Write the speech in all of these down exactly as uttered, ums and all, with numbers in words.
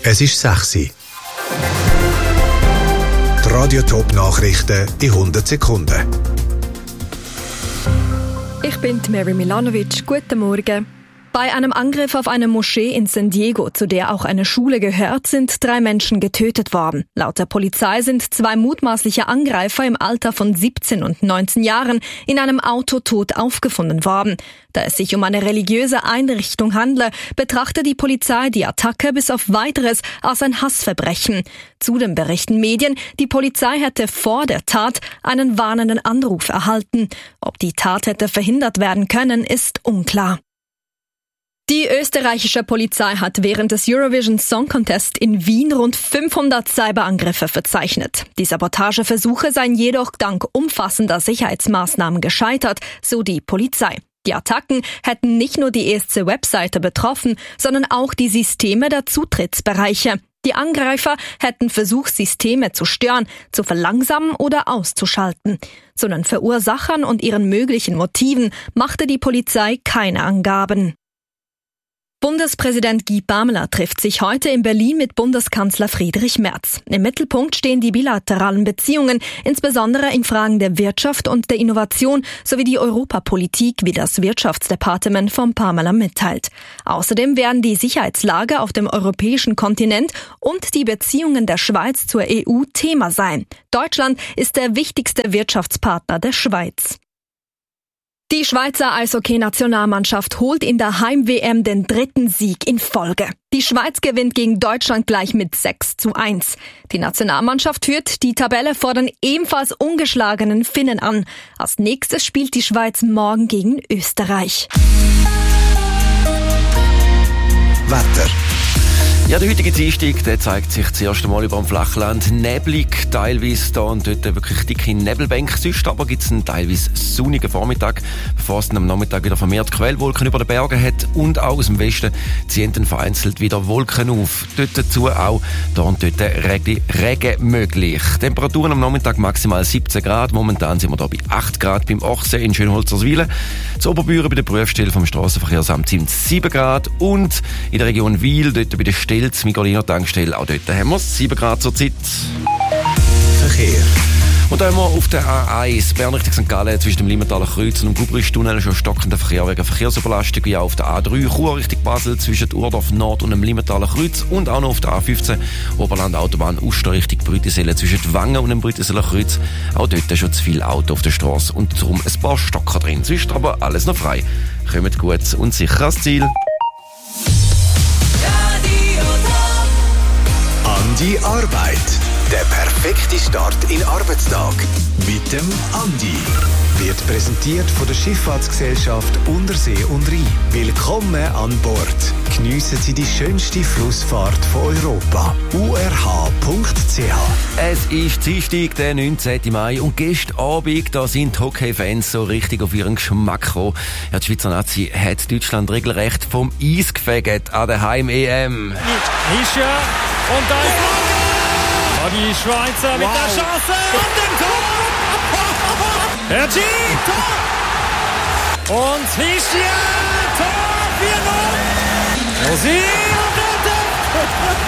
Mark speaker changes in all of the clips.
Speaker 1: Es ist sechs Uhr. Die Radio-Top-Nachrichten in hundert Sekunden.
Speaker 2: Ich bin Mary Milanovic. Guten Morgen. Bei einem Angriff auf eine Moschee in San Diego, zu der auch eine Schule gehört, sind drei Menschen getötet worden. Laut der Polizei sind zwei mutmaßliche Angreifer im Alter von siebzehn und neunzehn Jahren in einem Auto tot aufgefunden worden. Da es sich um eine religiöse Einrichtung handle, betrachte die Polizei die Attacke bis auf Weiteres als ein Hassverbrechen. Zudem berichten Medien, die Polizei hätte vor der Tat einen warnenden Anruf erhalten. Ob die Tat hätte verhindert werden können, ist unklar. Die österreichische Polizei hat während des Eurovision Song Contest in Wien rund fünfhundert Cyberangriffe verzeichnet. Die Sabotageversuche seien jedoch dank umfassender Sicherheitsmaßnahmen gescheitert, so die Polizei. Die Attacken hätten nicht nur die E S C-Webseite betroffen, sondern auch die Systeme der Zutrittsbereiche. Die Angreifer hätten versucht, Systeme zu stören, zu verlangsamen oder auszuschalten. Zu den Verursachern und ihren möglichen Motiven machte die Polizei keine Angaben. Bundespräsident Guy Parmelin trifft sich heute in Berlin mit Bundeskanzler Friedrich Merz. Im Mittelpunkt stehen die bilateralen Beziehungen, insbesondere in Fragen der Wirtschaft und der Innovation sowie die Europapolitik, wie das Wirtschaftsdepartement von Parmelin mitteilt. Außerdem werden die Sicherheitslage auf dem europäischen Kontinent und die Beziehungen der Schweiz zur E U Thema sein. Deutschland ist der wichtigste Wirtschaftspartner der Schweiz. Die Schweizer Eishockey-Nationalmannschaft holt in der Heim-W M den dritten Sieg in Folge. Die Schweiz gewinnt gegen Deutschland gleich mit sechs zu eins. Die Nationalmannschaft führt die Tabelle vor den ebenfalls ungeschlagenen Finnen an. Als nächstes spielt die Schweiz morgen gegen Österreich.
Speaker 1: Wetter.
Speaker 3: Ja, der heutige Dienstag, der zeigt sich das erste Mal über dem Flachland neblig, teilweise da und dort wirklich dicke Nebelbänke. Sonst aber gibt es einen teilweise sonnigen Vormittag, bevor es dann am Nachmittag wieder vermehrt Quellwolken über den Bergen hat und auch aus dem Westen ziehen dann vereinzelt wieder Wolken auf. Dort dazu auch da und dort Regen, Regen möglich. Temperaturen am Nachmittag maximal siebzehn Grad, momentan sind wir da bei acht Grad beim Ochsee in Schönholzerswil. Zu Oberbüren bei der Prüfstelle vom Strassenverkehrsamt sind sieben Grad und in der Region Wil, dort bei der Stelle die Migoliner Tankstelle, auch dort haben wir sieben Grad zur Zeit.
Speaker 1: Verkehr.
Speaker 3: Und da haben wir auf der A eins Bern Richtung Sankt Gallen zwischen dem Limmentaler Kreuz und dem Gubristunnel schon stockender Verkehr wegen Verkehrsüberlastung, wie auch auf der A drei Chur Richtung Basel zwischen Urdorf Nord und dem Limmentaler Kreuz und auch noch auf der A fünfzehn Oberland Autobahn Uster Richtung Brütisellen zwischen Wangen und dem Brütiseller Kreuz. Auch dort schon zu viel Auto auf der Straße und darum ein paar Stocker drin. Sonst aber alles noch frei. Kommt gut und sicher ans Ziel.
Speaker 1: An die Arbeit. Der perfekte Start in den Arbeitstag. Mit dem Andi. Wird präsentiert von der Schifffahrtsgesellschaft Untersee und Rhein. Willkommen an Bord. Geniessen Sie die schönste Flussfahrt von Europa. u r h punkt c h.
Speaker 3: Es ist Dienstag, der neunzehnten Mai und gestern Abend, da sind die Hockey-Fans so richtig auf ihren Geschmack gekommen. Ja, die Schweizer Nazi hat Deutschland regelrecht vom Eis gefegt an der Heim-E M.
Speaker 4: Ist ja und da ist oh, die Schweizer mit wow. der Chance und dem Tor! Herr G, Tor! Und Hischia, Tor, vier null! Rosi und der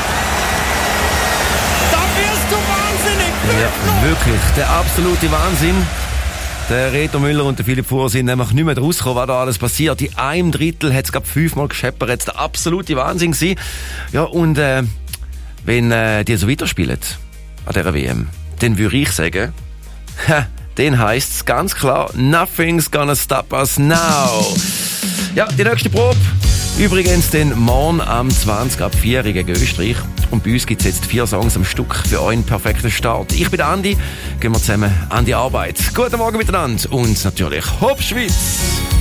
Speaker 4: Da wirst du wahnsinnig!
Speaker 3: Ja, wirklich, der absolute Wahnsinn. Der Reto Müller und der Philipp Fuhr sind nämlich nicht mehr rausgekommen, was da alles passiert. In einem Drittel hat es gerade fünfmal gescheppert, jetzt der absolute Wahnsinn gewesen. Ja, und äh, wenn äh, die so weiterspielen an dieser W M, dann würde ich sagen, ha, den heisst es ganz klar, nothing's gonna stop us now. Ja, die nächste Probe. Übrigens den morgen am zwanzig ab vier gegen Österreich. Und bei uns gibt es jetzt vier Songs am Stück für euren perfekten Start. Ich bin der Andi, gehen wir zusammen an die Arbeit. Guten Morgen miteinander und natürlich Hopp Schweiz!